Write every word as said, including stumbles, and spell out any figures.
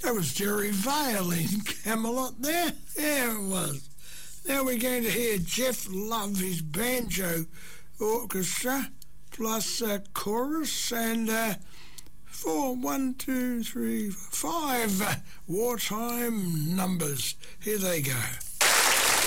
That was Jerry Vale in Camelot there. Yeah, it was. Now we're going to hear Jeff Love, his banjo orchestra, plus uh, chorus and uh, four, one, two, three, five uh, wartime numbers. Here they go.